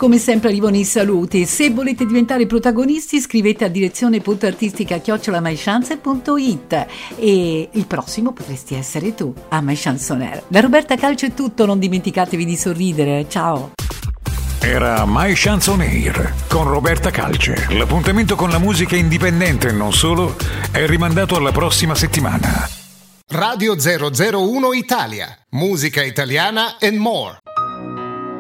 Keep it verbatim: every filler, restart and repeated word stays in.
come sempre arrivano i saluti. Se volete diventare protagonisti scrivete a direzione punto artistica chiocciola mychance punto it e il prossimo potresti essere tu a My Chanson Air. Da Roberta Calcio è tutto, non dimenticatevi di sorridere. Ciao. Era My Chanson Air con Roberta Calce. L'appuntamento con la musica indipendente e non solo è rimandato alla prossima settimana. Radio zero zero uno Italia, musica italiana and more.